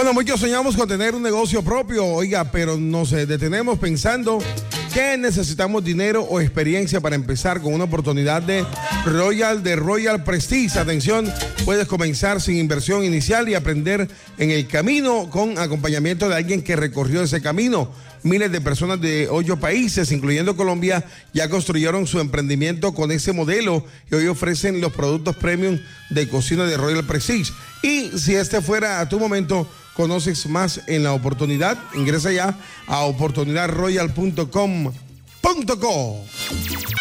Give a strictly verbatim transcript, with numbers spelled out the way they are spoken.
Bueno, muchos soñamos con tener un negocio propio, oiga, pero nos eh, detenemos pensando que necesitamos dinero o experiencia para empezar con una oportunidad de Royal, de Royal Prestige. Atención, puedes comenzar sin inversión inicial y aprender en el camino con acompañamiento de alguien que recorrió ese camino. Miles de personas de ocho países, incluyendo Colombia, ya construyeron su emprendimiento con ese modelo y hoy ofrecen los productos premium de cocina de Royal Prestige. Y si este fuera a tu momento, conoces más en la oportunidad, ingresa ya a oportunidad royal punto com punto co.